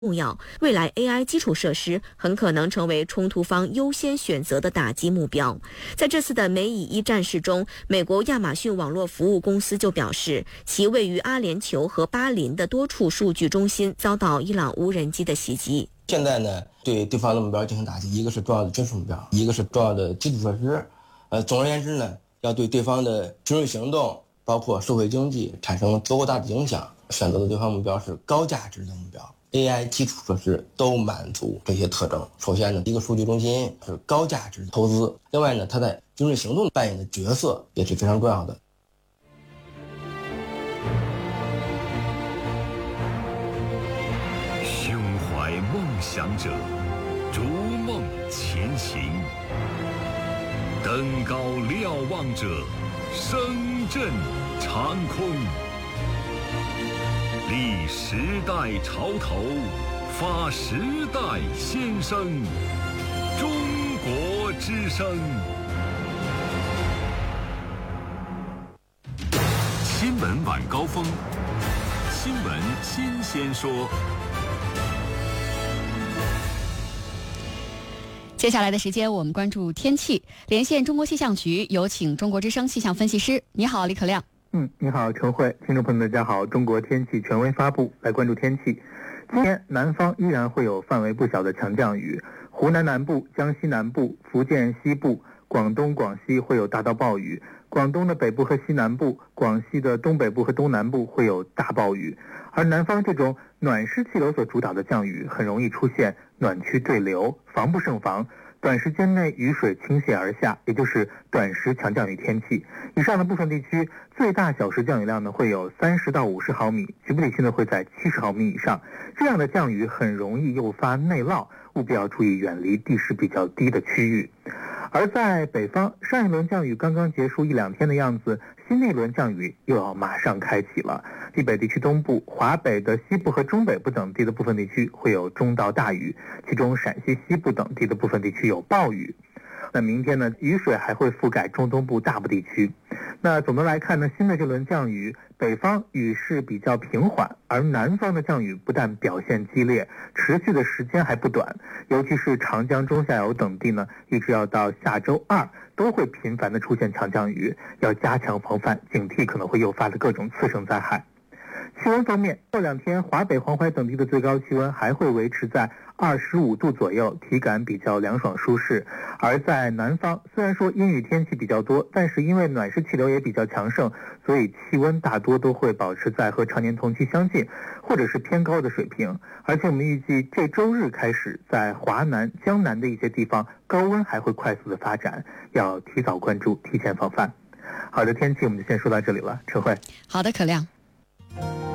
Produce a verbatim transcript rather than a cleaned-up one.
重要，未来 A I 基础设施很可能成为冲突方优先选择的打击目标。在这次的美以一战事中，美国亚马逊网络服务公司就表示，其位于阿联酋和巴林的多处数据中心遭到伊朗无人机的袭击。 现在呢，对对方的目标进行打击，一个是重要的军事目标，一个是重要的基础设施。呃，总而言之呢，要对对方的军事行动，包括社会经济产生多么大的影响，选择的对方目标是高价值的目标。A I 基础设施都满足这些特征。首先呢，一个数据中心是高价值的投资，另外呢，它在军事行动扮演的角色也是非常重要的。 胸怀梦想者，逐梦前行；登高瞭望者，声震长空。立时代潮头，发时代先声。中国之声。新闻晚高峰，新闻新鲜说。 接下来的时间，我们关注天气。连线中国气象局，有请中国之声气象分析师。你好，李可亮。 嗯，你好，陈慧，听众朋友们，大家好。中国天气权威发布，来关注天气。今天南方依然会有范围不小的强降雨，湖南南部、江西南部、福建西部、广东、广西会有大到暴雨，广东的北部和西南部，广西的东北部和东南部会有大暴雨。而南方这种暖湿气流所主导的降雨，很容易出现暖区对流，防不胜防。短时间内雨水倾泻而下，也就是短时强降雨天气。以上的部分地区最大小时降雨量呢会有三十到五十毫米，局部地区呢会在七十毫米以上。这样的降雨很容易诱发内涝，务必要注意远离地势比较低的区域。而在北方，上一轮降雨刚刚结束一两天的样子，新的一轮降雨又要马上开启了。地北地区东部、华北的西部和中北部等地的部分地区会有中到大雨，其中陕西西部等地的部分地区有暴雨。那明天呢，雨水还会覆盖中东部大部地区。那总的来看呢，新的这轮降雨，北方雨势比较平缓，而南方的降雨不但表现激烈，持续的时间还不短，尤其是长江中下游等地呢，一直要到下周二都会频繁的出现强降雨，要加强防范，警惕可能会诱发的各种次生灾害。气温方面，这两天华北、黄淮等地的最高气温还会维持在二十五度左右，体感比较凉爽舒适。而在南方，虽然说阴雨天气比较多，但是因为暖湿气流也比较强盛，所以气温大多都会保持在和常年同期相近或者是偏高的水平。而且我们预计这周日开始，在华南、江南的一些地方高温还会快速的发展，要提早关注，提前防范。好的，天气我们就先说到这里了，陈慧。 好的，可亮。